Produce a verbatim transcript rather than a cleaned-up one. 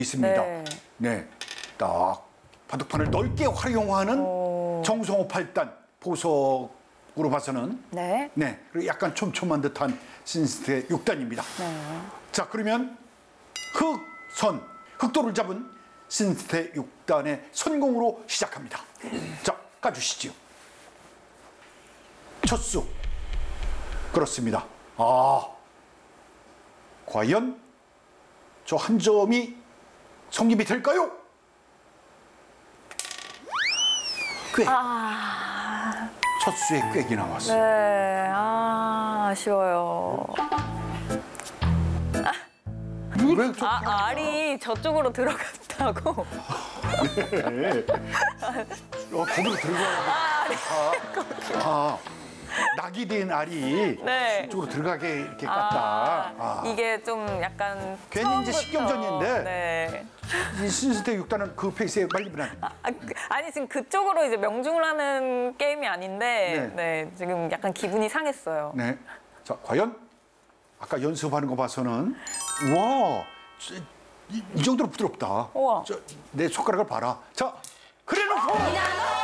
있습니다. 네. 네, 딱 바둑판을 넓게 활용하는 오. 정성호 팔 단 보석으로 봐서는 네. 네, 그리고 약간 촘촘한 듯한 신스테 육 단입니다. 네. 자, 그러면 흑선, 흑도를 잡은 신스테 육 단의 선공으로 시작합니다. 자, 까주시죠. 첫수. 그렇습니다. 아, 과연 저 한 점이 성립이 될까요? 꽤. 아, 첫 수에 꾀기 나왔어요. 네. 아, 아쉬워요. 왜 저, 아, 알이 저쪽으로 들어갔다고. 네. 어, 거기로 들어가야 돼. 아, 아, 낙이 된 알이 네. 이쪽으로 들어가게 이렇게 깠다. 아, 아. 이게 좀 약간 괜히 이제 처음부터, 신경전인데. 네. 이 신스테 육 단은 그 페이스에 말리면 안 돼. 아, 그- 아니 지금 그쪽으로 이제 명중을 하는 게임이 아닌데, 네. 네, 지금 약간 기분이 상했어요. 네. 자, 과연 아까 연습하는 거 봐서는 와, 이, 이 정도로 부드럽다. 우와. 저, 내 손가락을 봐라. 자, 그래 놓고